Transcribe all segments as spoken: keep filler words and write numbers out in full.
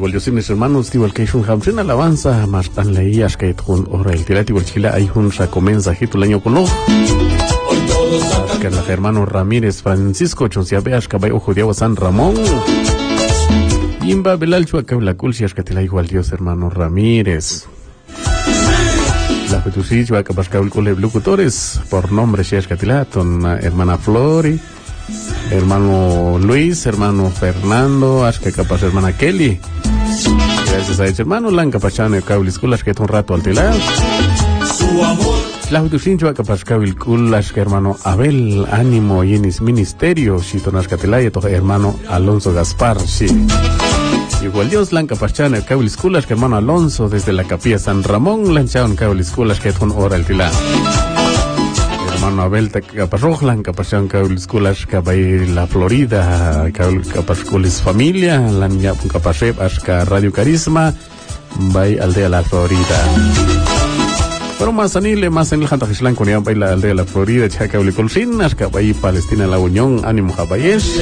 igual yo sin mis hermanos, igual que un hamsin alabanza, más tan leías que un hora el tirati, igual chila, hay un saco mensajito el año con lo. Que el hermano Ramírez Francisco, chonsiabeas, cabay ojo de agua San Ramón. Yimba Belalchua, que la culcias que te la igual Dios, hermano Ramírez. La Petusichua, que pasca el cole locutores, por nombre, si es que te la, ton hermana Flori. Hermano Luis, hermano Fernando, acho que capaz hermana Kelly. Gracias a ese hermano Lanca Pachane, Caulis Kulas, que es un rato al telar. Su amor. La Hutusinchua, capaz Cauil Kulas, que hermano Abel, ánimo y en mis ministerios, Chitonas Catelaya, to hermano Alonso Gaspar, sí. Igual Dios, Lanca Pachane, Caulis Kulas, que hermano Alonso, desde la capilla San Ramón, lancharon Caulis Kulas, que es un hora al telar. Hermano Abel, Caparrojlan, Capachán, Caulis Kulas, Cabay La Florida, Caparculis Familia, Lanya, Capachep, Ashka Radio Carisma, Bay Aldea La Florida. Pero más anile, más en el Jantajislan, con Bay La Aldea La Florida, Chacauli Colfin, Ashka Bay Palestina La Unión, Ánimo Jabayesh.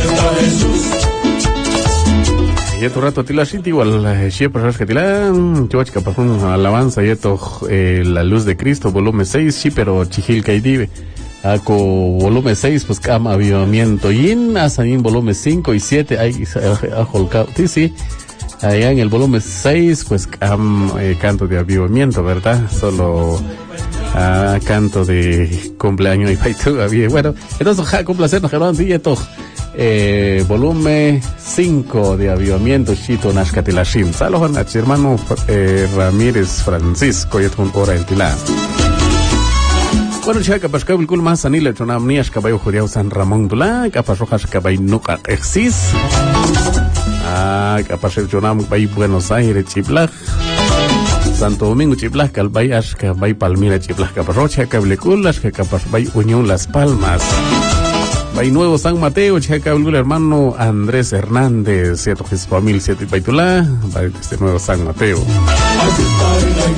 Y esto rato tila shit igual siempre que tila choch que pasó alabanza y esto eh, la luz de Cristo volumen seis sí pero chihil kaidive aco volumen seis pues cam avivamiento yin asanin volumen cinco y siete hay ajolcao sí sí allá en el volumen seis pues cam eh, canto de avivamiento, verdad, solo ah, canto de cumpleaños y paitu había bueno entonces ja complacer nos sí esto Eh, volumen cinco de avivamiento Chito Nashkatilashim. Saludos a hermano eh, Ramírez Francisco y es un hora el tilá. Bueno, chica, capaz que el cul más anile chonam nias caballo juriao San Ramón Dula, capaz rojas caballo nuca exis. Ah, capaz el chonam bay Buenos Aires Chiplaj. Santo Domingo Chiplaj, calbay ash cabay Palmira Chiplaj, capaz rocha cable culas que capaz bay Unión Las Palmas. Bay Nuevo San Mateo, Chaca, el hermano Andrés Hernández, cierto que es familia, cierto y Baitulá, este Nuevo San Mateo.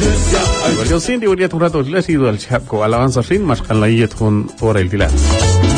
Yo siento que un rato le ha sido al Chaco, alabanza sin más, con la yet con hora el tilar.